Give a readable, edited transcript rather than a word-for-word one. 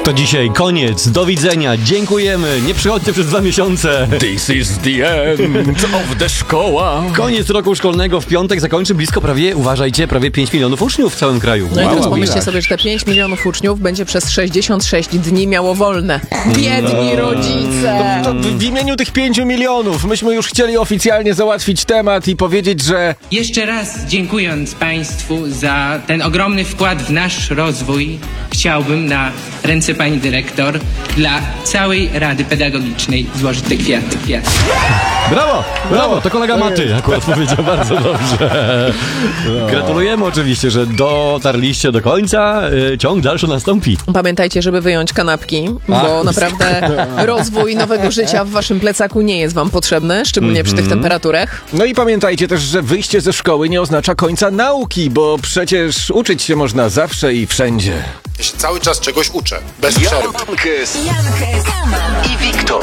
To dzisiaj koniec, do widzenia, dziękujemy, nie przychodźcie przez 2 miesiące. This is the end of the szkoła. Koniec roku szkolnego w piątek zakończy prawie 5 milionów uczniów w całym kraju. No i teraz Wow, pomyślcie widać. sobie, że te 5 milionów uczniów będzie przez 66 dni miało wolne. Biedni rodzice! To w imieniu tych 5 milionów myśmy już chcieli oficjalnie załatwić temat i powiedzieć, że Jeszcze raz dziękując Państwu za ten ogromny wkład w nasz rozwój, chciałbym na ręce Pani Dyrektor dla całej Rady Pedagogicznej złożyć te kwiaty. Brawo, to kolega Maty akurat powiedział bardzo dobrze. Gratulujemy oczywiście, że dotarliście do końca, ciąg dalszy nastąpi. Pamiętajcie, żeby wyjąć kanapki, bo naprawdę rozwój nowego życia w waszym plecaku nie jest wam potrzebny, szczególnie przy tych temperaturach. no i pamiętajcie też, że wyjście ze szkoły nie oznacza końca nauki, bo przecież uczyć się można zawsze i wszędzie. Ja się cały czas czegoś uczę, bez przerwy. Jankes i Wiktor.